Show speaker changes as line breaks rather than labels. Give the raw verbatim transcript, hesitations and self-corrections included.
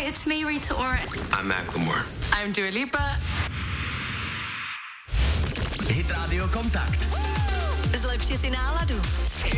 It's me, Rita Ora.
I'm Macklemore.
I'm Dua Lipa.
Hit Radio Kontakt.
Zlepši si náladu.